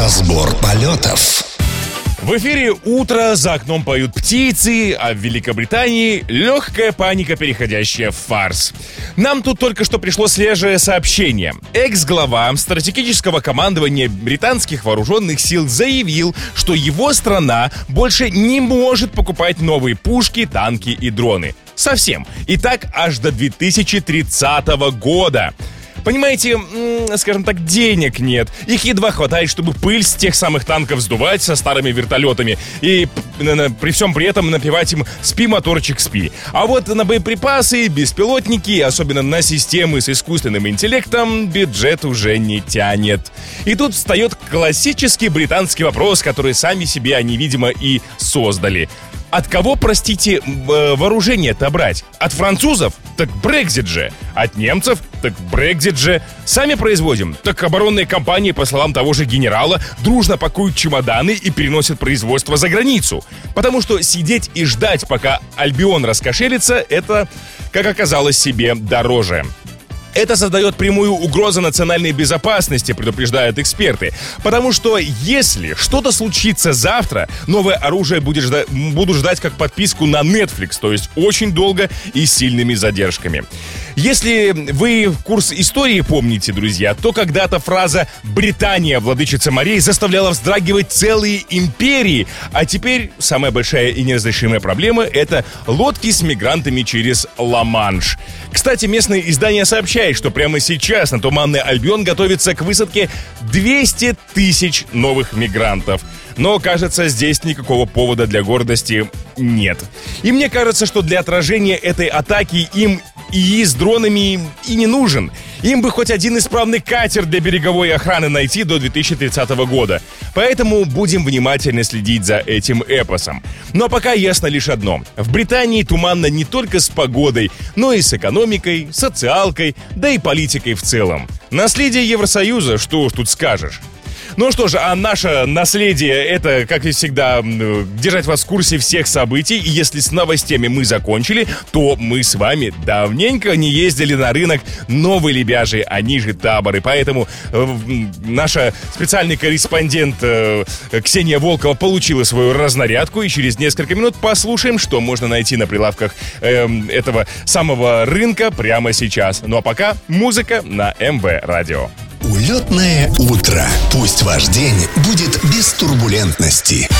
Разбор полетов. В эфире утро, за окном поют птицы, а в Великобритании легкая паника, переходящая в фарс. Нам тут только что пришло свежее сообщение. Экс-глава стратегического командования британских вооруженных сил заявил, что его страна больше не может покупать новые пушки, танки и дроны. Совсем. И так аж до 2030 года. Понимаете, скажем так, денег нет. Их едва хватает, чтобы пыль с тех самых танков сдувать со старыми вертолетами и при всем при этом напевать им «спи, моторчик, спи». А вот на боеприпасы, беспилотники, особенно на системы с искусственным интеллектом, бюджет уже не тянет. И тут встает классический британский вопрос, который сами себе они, видимо, и создали. От кого, простите, вооружение-то брать? От французов? Так Брексит же. От немцев? Так Брексит же. Сами производим? Так оборонные компании, по словам того же генерала, дружно пакуют чемоданы и переносят производство за границу. Потому что сидеть и ждать, пока Альбион раскошелится, это, как оказалось, себе дороже. Это создает прямую угрозу национальной безопасности, предупреждают эксперты. Потому что если что-то случится завтра, новое оружие будут ждать как подписку на Netflix, то есть очень долго и с сильными задержками. Если вы курс истории помните, друзья, то когда-то фраза «Британия, владычица морей» заставляла вздрагивать целые империи. А теперь самая большая и неразрешимая проблема — это лодки с мигрантами через Ла-Манш. Кстати, местное издание сообщает, что прямо сейчас на Туманный Альбион готовится к высадке 200 тысяч новых мигрантов. Но, кажется, здесь никакого повода для гордости нет. И мне кажется, что для отражения этой атаки им ИИ с дронами и не нужен. Им бы хоть один исправный катер для береговой охраны найти до 2030 года. Поэтому будем внимательно следить за этим эпосом. Но пока ясно лишь одно. В Британии туманно не только с погодой, но и с экономикой, социалкой, да и политикой в целом. Наследие Евросоюза, что уж тут скажешь. Ну что же, а наше наследие — это, как и всегда, держать вас в курсе всех событий. И если с новостями мы закончили, то мы с вами давненько не ездили на рынок Новой Лебяжьей, они же Таборы. Поэтому наша специальный корреспондент Ксения Волкова получила свою разнарядку. И через несколько минут послушаем, что можно найти на прилавках этого самого рынка прямо сейчас. Ну а пока музыка на МВ Радио. Улетное утро. Пусть ваш день будет без турбулентности.